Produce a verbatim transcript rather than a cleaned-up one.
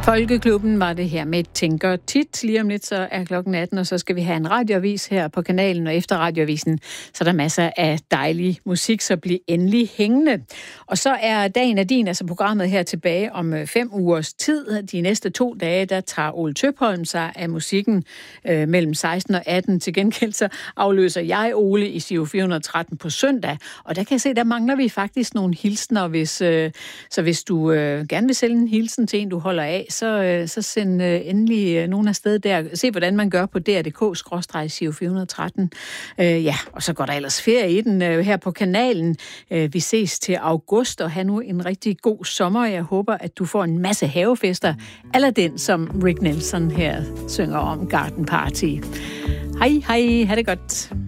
Folkeklubben var det her med Tænker tit. Lige om lidt så er klokken atten, og så skal vi have en radioavis her på kanalen, og efter radioavisen så er der masser af dejlig musik, så bliv endelig hængende. Og så er dagen af din, altså programmet her tilbage om fem ugers tid. De næste to dage, der tager Ole Tøpholm sig af musikken øh, mellem seksten og atten. Til gengæld så afløser jeg Ole i Giro fire hundrede og tretten på søndag, og der kan jeg se, der mangler vi faktisk nogle hilsner, hvis, øh, så hvis du øh, gerne vil sælge en hilsen til en, du holder af, så, så send endelig nogen afsted der. Se, hvordan man gør på d r punktum d k skråstreg Giro fire hundrede og tretten. Øh, ja, og så går der ellers ferie i den øh, her på kanalen. Øh, vi ses til august, og have nu en rigtig god sommer. Jeg håber, at du får en masse havefester, eller den, som Rick Nelson her synger om, Garden Party. Hej, hej, ha' det godt.